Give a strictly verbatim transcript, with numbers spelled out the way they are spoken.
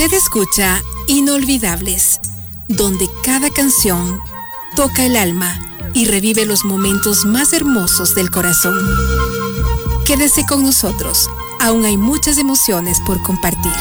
Usted escucha Inolvidables, donde cada canción toca el alma y revive los momentos más hermosos del corazón. Quédese con nosotros, aún hay muchas emociones por compartir.